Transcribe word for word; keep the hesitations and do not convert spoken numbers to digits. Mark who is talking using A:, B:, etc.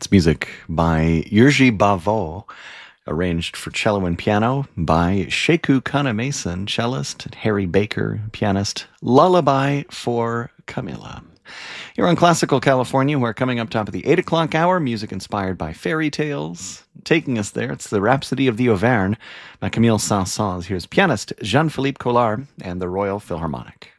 A: That's music by Jiří Bavot, arranged for cello and piano by Sheku Kana-Mason, cellist, and Harry Baker, pianist. Lullaby for Camilla. Here on Classical California, we're coming up top of the eight o'clock hour, music inspired by fairy tales. Taking us there, it's the Rhapsody of the Auvergne by Camille Saint-Saëns. Here's pianist Jean-Philippe Collard and the Royal Philharmonic.